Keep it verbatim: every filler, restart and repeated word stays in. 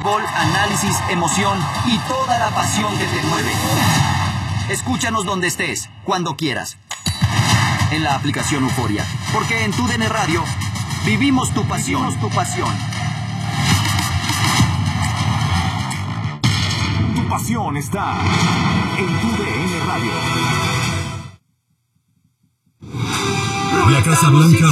fútbol, análisis, emoción y toda la pasión que te mueve. Escúchanos donde estés, cuando quieras. En la aplicación Euforia, porque en tu D N Radio vivimos tu pasión, vivimos tu pasión. Tu pasión está en tu D N Radio. La Casa Blanca